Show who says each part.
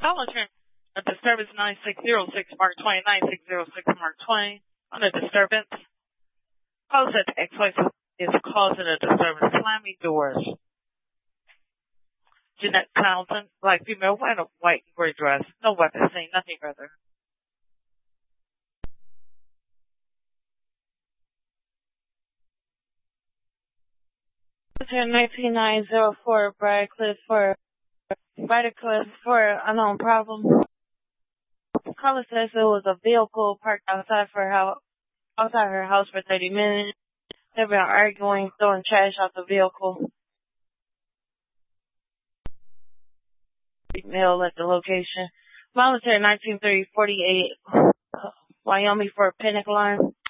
Speaker 1: Solitary. A disturbance 9606 Mark Twain, 9606 Mark Twain. On a disturbance. Call at the ex-wife is causing a disturbance. Slamming doors. Jeanette Townsend, black female, wearing a white and gray dress. No weapon seen, nothing further.
Speaker 2: Solitaire 19904 Bradcliffe for unknown problem. Caller says it was a vehicle parked outside her house for 30 minutes. They've been arguing, throwing trash out the vehicle. Mail at the location. Volunteer 1930-48, Wyoming for a panic alarm.